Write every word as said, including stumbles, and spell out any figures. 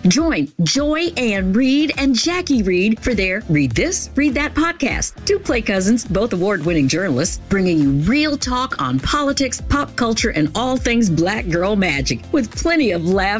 Join Joy Ann Reid and Jackie Reed for their Read This, Read That podcast. Two Play cousins, both award-winning journalists, bringing you real talk on politics, pop culture, and all things Black girl magic with plenty of laughs